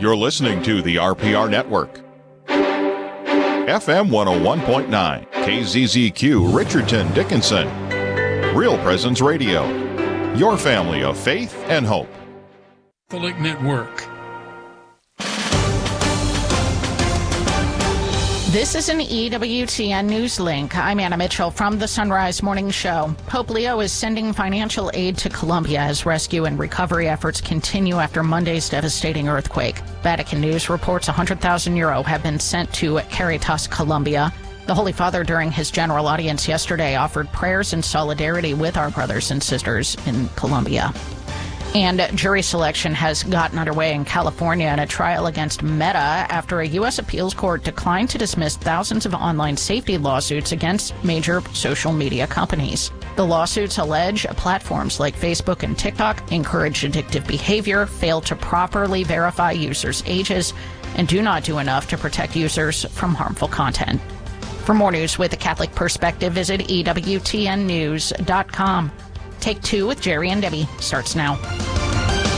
You're listening to the RPR Network. FM 101.9, KZZQ, Richardson, Dickinson. Real Presence Radio. Your family of faith and hope. Catholic Network. This is an EWTN News Link. I'm Anna Mitchell from the Sunrise Morning Show. Pope Leo is sending financial aid to Colombia as rescue and recovery efforts continue after Monday's devastating earthquake. Vatican News reports €100,000 have been sent to Caritas Colombia. The Holy Father, during his general audience yesterday, offered prayers in solidarity with our brothers and sisters in Colombia. And jury selection has gotten underway in California in a trial against Meta after a U.S. appeals court declined to dismiss thousands of online safety lawsuits against major social media companies. The lawsuits allege platforms like Facebook and TikTok encourage addictive behavior, fail to properly verify users' ages, and do not do enough to protect users from harmful content. For more news with a Catholic perspective, visit EWTNnews.com. Take Two with Jerry and Debbie starts now.